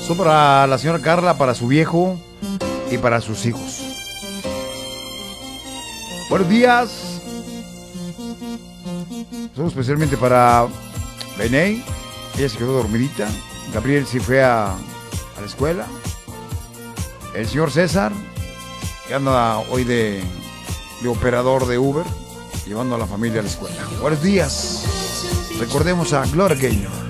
Son para la señora Carla, para su viejo y para sus hijos. Buenos días. Son especialmente para Beney. Ella se quedó dormidita. Gabriel se fue a la escuela. El señor César, que anda hoy de operador de Uber, llevando a la familia a la escuela. Buenos días. Recordemos a Gloria Gaynor.